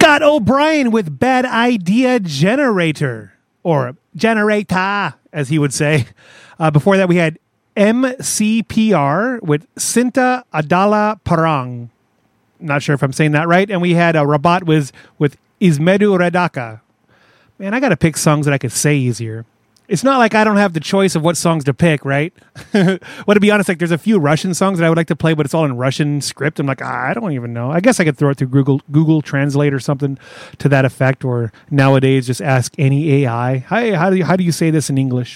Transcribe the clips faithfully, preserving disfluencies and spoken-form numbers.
Scott O'Brien with Bad Idea Generator, or Generator, as he would say. Uh, before that, we had M C P R with Cinta Adala Parang. Not sure if I'm saying that right. And we had a Rabat with, with Ismedu Redaka. Man, I got to pick songs that I could say easier. It's not like I don't have the choice of what songs to pick, right? Well, to be honest, like there's a few Russian songs that I would like to play, but it's all in Russian script. I'm like, ah, I don't even know. I guess I could throw it through Google Google Translate or something to that effect, or nowadays just ask any A I, hey, how do you, how do you say this in English?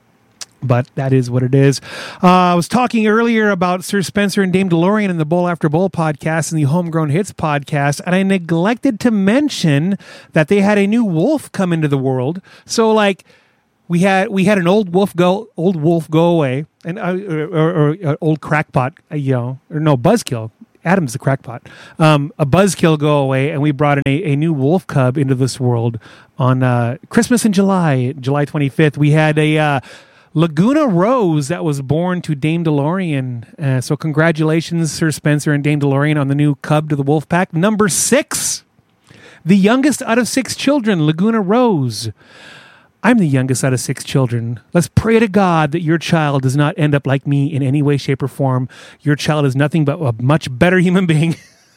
But that is what it is. Uh, I was talking earlier about Sir Spencer and Dame DeLorean in the Bowl After Bowl podcast and the Homegrown Hits podcast, and I neglected to mention that they had a new wolf come into the world. So, like, we had we had an old wolf go old wolf go away, and uh, or, or, or old crackpot, uh, you know, or no buzzkill. Adam's the crackpot. Um, a buzzkill go away, and we brought in a, a new wolf cub into this world on uh, Christmas in July, July twenty-fifth. We had a uh, Laguna Rose that was born to Dame DeLorean. Uh, so congratulations, Sir Spencer and Dame DeLorean, on the new cub to the wolf pack. Number six, the youngest out of six children, Laguna Rose. I'm the youngest out of six children. Let's pray to God that your child does not end up like me in any way, shape, or form. Your child is nothing but a much better human being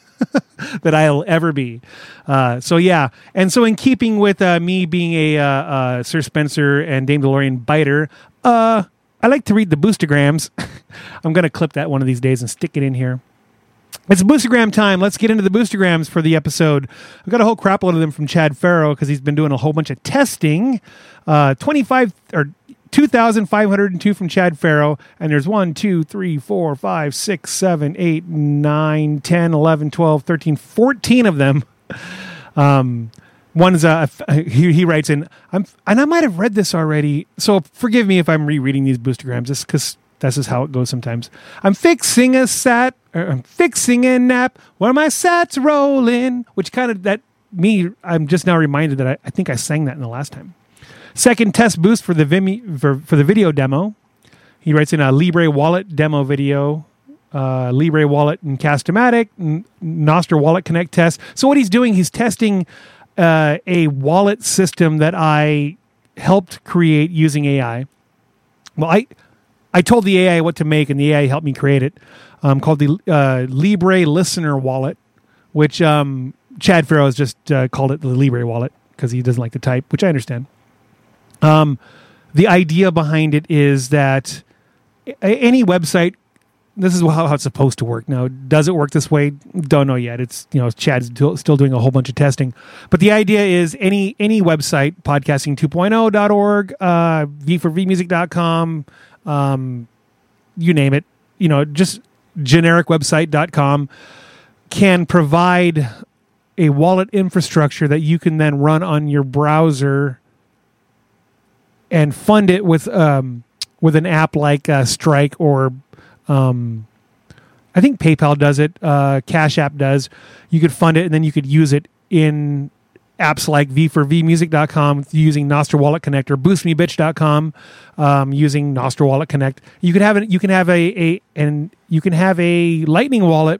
that I'll ever be. Uh, so, yeah. And so in keeping with uh, me being a uh, uh, Sir Spencer and Dame DeLorean biter, uh, I like to read the boostergrams. I'm going to clip that one of these days and stick it in here. It's boostergram time. Let's get into the boostergrams for the episode. I've got a whole crap load of them from Chad Farrow because he's been doing a whole bunch of testing. Uh, twenty-five or two thousand five hundred two from Chad Farrow. And there's one, two, three, four, five, six, seven, eight, nine, ten, eleven, twelve, thirteen, fourteen of them. Um, one's, uh, he, he writes in, I'm, and I might have read this already. So forgive me if I'm rereading these boostergrams just because that's just how it goes sometimes. I'm fixing a sat, or I'm fixing a nap where my sat's rolling, which kind of, that, me, I'm just now reminded that I, I think I sang that in the last time. Second test boost for the Vimy, for, for the video demo. He writes in a Libre Wallet demo video, uh, Libre Wallet and Cast-O-Matic, N- Nostr Wallet Connect test. So what he's doing, he's testing uh, a wallet system that I helped create using A I. Well, I... I told the A I what to make, and the A I helped me create it, um, called the uh, Libre Listener Wallet, which um, Chad Farrow has just uh, called it the Libre Wallet because he doesn't like to type, which I understand. Um, the idea behind it is that any website, this is how, how it's supposed to work. Now, does it work this way? Don't know yet. It's, you know, Chad's still doing a whole bunch of testing. But the idea is any any website, podcasting two point oh dot org, uh, v four v music dot com, Um, you name it, you know, just generic website dot com can provide a wallet infrastructure that you can then run on your browser and fund it with um, with an app like uh, Strike or um, I think PayPal does it. Uh, Cash App does. You could fund it and then you could use it in apps like v four v music dot com using Nostr Wallet Connect or boost me bitch dot com um, using Nostr Wallet Connect. You can have it. You can have a, a and you can have a Lightning wallet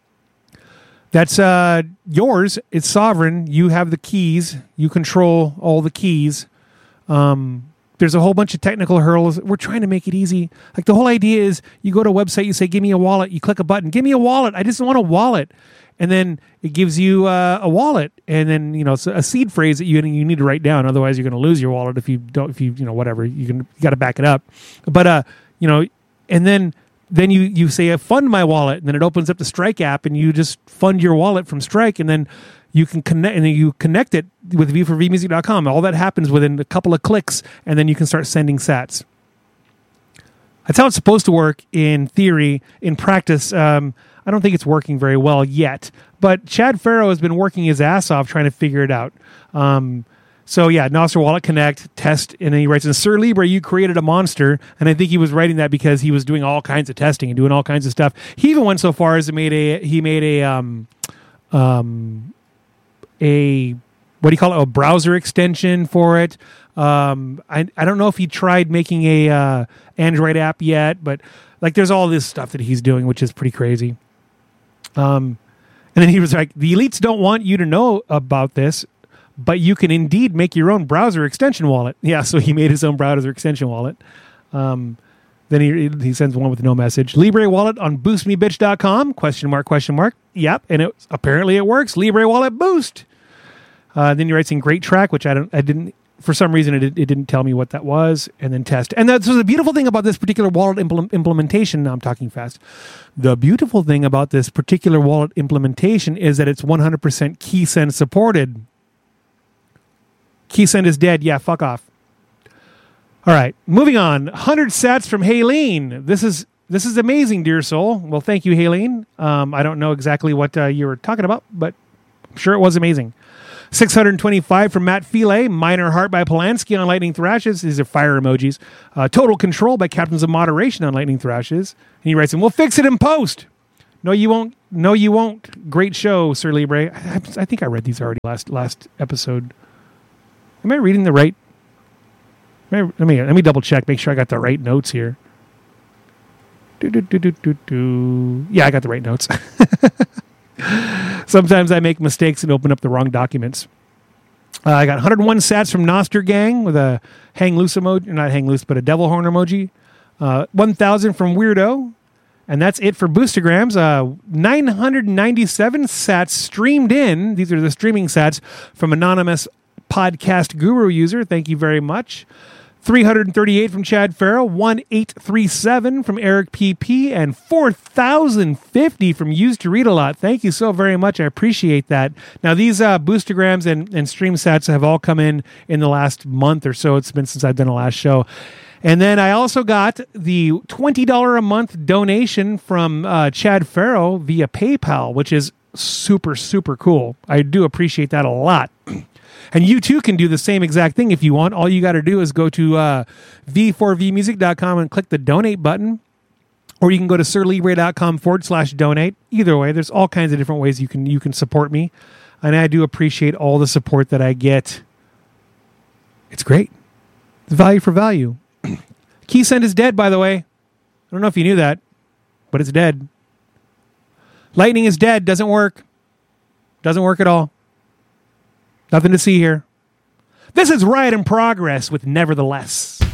that's uh, yours. It's sovereign. You have the keys. You control all the keys. Um, there's a whole bunch of technical hurdles. We're trying to make it easy. Like the whole idea is you go to a website, you say, give me a wallet. You click a button. Give me a wallet. I just want a wallet. And then it gives you uh, a wallet, and then you know it's a seed phrase that you you need to write down. Otherwise, you're going to lose your wallet if you don't. If you you know whatever you can you got to back it up. But uh you know, and then then you you say fund my wallet, and then it opens up the Strike app, and you just fund your wallet from Strike, and then you can connect and then you connect it with v four v music dot com. All that happens within a couple of clicks, and then you can start sending sats. That's how it's supposed to work in theory. In practice, um, I don't think it's working very well yet. But Chad Farrow has been working his ass off trying to figure it out. Um, so yeah, Nostr Wallet Connect, test, and then he writes, in Sir Libre, you created a monster. And I think he was writing that because he was doing all kinds of testing and doing all kinds of stuff. He even went so far as to made a he made a um, um, a what do you call it? A browser extension for it. Um, I I don't know if he tried making a uh, Android app yet, but like there's all this stuff that he's doing, which is pretty crazy. Um, And then he was like, the elites don't want you to know about this, but you can indeed make your own browser extension wallet. Yeah, so he made his own browser extension wallet. Um, then he he sends one with no message. Libre wallet on boost me bitch dot com, question mark, question mark. Yep, and it apparently it works. Libre wallet boost. Uh, then he writes in great track, which I don't, I didn't, for some reason it, it didn't tell me what that was, and then test. And that's so the beautiful thing about this particular wallet impl- implementation, now I'm talking fast. The beautiful thing about this particular wallet implementation is that it's one hundred percent KeySend supported. KeySend is dead. Yeah, fuck off. All right, moving on. one hundred sats from Haleen. This is this is amazing, dear soul. Well, thank you, Haleen. Um, I don't know exactly what uh, you were talking about, but I'm sure it was amazing. six hundred twenty-five from Matt Fillet. Minor Heart by Polanski on Lightning Thrashes. These are fire emojis. Uh, Total Control by Captains of Moderation on Lightning Thrashes. And he writes in, we'll fix it in post. No, you won't. No, you won't. Great show, Sir Libre. I, I think I read these already last last episode. Am I reading the right? Let me let me double check. Make sure I got the right notes here. Do, do, do, do, do, do. Yeah, I got the right notes. Sometimes I make mistakes and open up the wrong documents. Uh, I got one hundred one sats from Noster Gang with a hang loose emoji, not hang loose, but a devil horn emoji. Uh, one thousand from Weirdo. And that's it for Boostergrams. Uh, nine hundred ninety-seven sats streamed in. These are the streaming sats from Anonymous Podcast Guru user. Thank you very much. three hundred thirty-eight from Chad Farrell, one eight three seven from Eric P P, and four thousand fifty from Used to Read a Lot. Thank you so very much. I appreciate that. Now, these uh, Boostergrams and, and stream sets have all come in in the last month or so. It's been since I've done the last show. And then I also got the twenty dollars a month donation from uh, Chad Farrell via PayPal, which is super, super cool. I do appreciate that a lot. And you too can do the same exact thing if you want. All you got to do is go to uh, v four v music dot com and click the donate button. Or you can go to sirlibre.com forward slash donate. Either way, there's all kinds of different ways you can you can support me. And I do appreciate all the support that I get. It's great. It's value for value. KeySend is dead, by the way. I don't know if you knew that, but it's dead. Lightning is dead. Doesn't work. Doesn't work at all. Nothing to see here. This is Riot in Progress with Nevertheless.